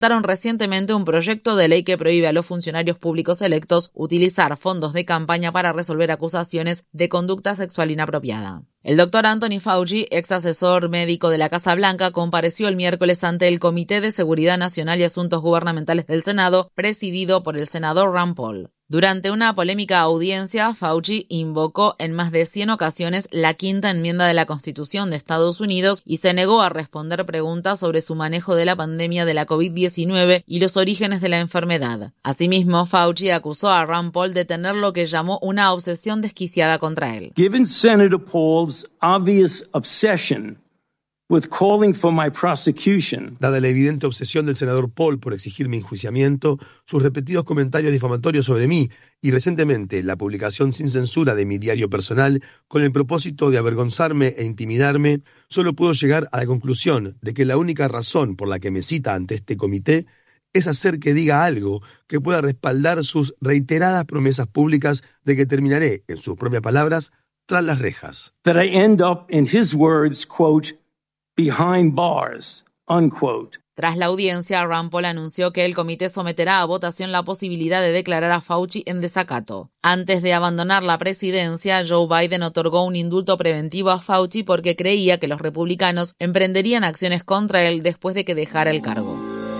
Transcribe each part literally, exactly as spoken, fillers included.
adoptaron recientemente un proyecto de ley que prohíbe a los funcionarios públicos electos utilizar fondos de campaña para resolver acusaciones de conducta sexual inapropiada. El doctor Anthony Fauci, ex asesor médico de la Casa Blanca, compareció el miércoles ante el Comité de Seguridad Nacional y Asuntos Gubernamentales del Senado, presidido por el senador Rand Paul. Durante una polémica audiencia, Fauci invocó en más de cien ocasiones la quinta enmienda de la Constitución de Estados Unidos y se negó a responder preguntas sobre su manejo de la pandemia de la COVID diecinueve y los orígenes de la enfermedad. Asimismo, Fauci acusó a Rand Paul de tener lo que llamó una obsesión desquiciada contra él. Given Senator Paul's obvious obsession with calling for my prosecution. Dada la evidente obsesión del senador Paul por exigir mi enjuiciamiento, sus repetidos comentarios difamatorios sobre mí y recientemente la publicación sin censura de mi diario personal con el propósito de avergonzarme e intimidarme, solo puedo llegar a la conclusión de que la única razón por la que me cita ante este comité es hacer que diga algo que pueda respaldar sus reiteradas promesas públicas de que terminaré, en sus propias palabras, tras las rejas. That I end up, in his words, quote, behind bars, unquote. Tras la audiencia, Rand Paul anunció que el comité someterá a votación la posibilidad de declarar a Fauci en desacato. Antes de abandonar la presidencia, Joe Biden otorgó un indulto preventivo a Fauci porque creía que los republicanos emprenderían acciones contra él después de que dejara el cargo.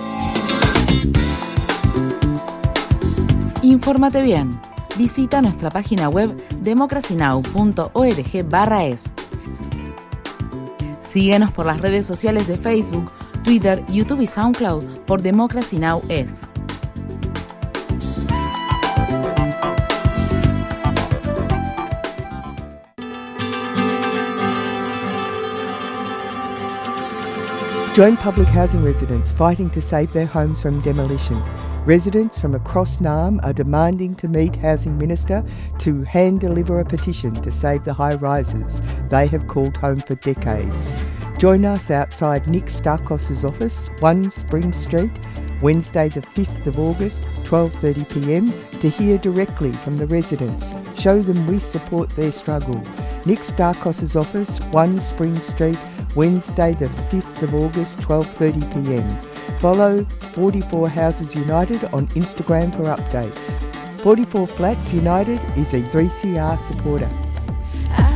Infórmate bien. Visita nuestra página web democracy now punto org barra es. Síguenos por las redes sociales de Facebook, Twitter, YouTube y SoundCloud por Democracy Now! Es. Join public housing residents fighting to save their homes from demolition. Residents from across Naarm are demanding to meet Housing Minister to hand-deliver a petition to save the high-rises they have called home for decades. Join us outside Nick Starkos's office, one Spring Street, Wednesday the fifth of August, twelve thirty p m, to hear directly from the residents. Show them we support their struggle. Nick Starkos's office, one Spring Street, Wednesday the fifth of August, twelve thirty p m. Follow forty-four Houses United on Instagram for updates. forty-four Flats United is a three C R supporter.